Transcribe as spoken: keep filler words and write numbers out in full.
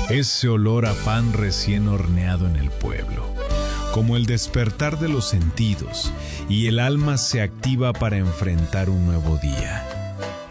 ese olor a pan recién horneado en el pueblo, como el despertar de los sentidos, y el alma se activa para enfrentar un nuevo día.